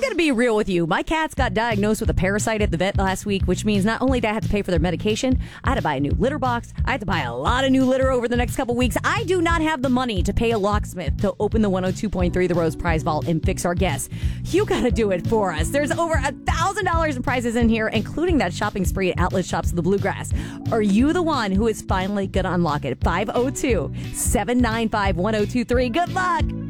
going to be real with you. My cats got diagnosed with a parasite at the vet last week, which means not only did I have to pay for their medication, I had to buy a new litter box. I had to buy a lot of new litter over the next couple weeks. I do not have the money to pay a locksmith to open the 102.3 The Rose Prize Vault and fix our guests. You got to do it for us. There's over $1,000 in prizes in here, including that shopping spree at Outlet Shops of the Bluegrass. Are you the one who is finally going to unlock it? 502-795-1023. Good luck.